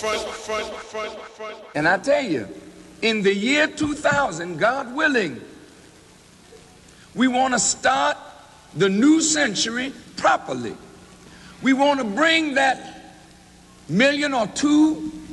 And I tell you, in the year 2000, God willing, we want to start the new century properly. We want to bring that million or two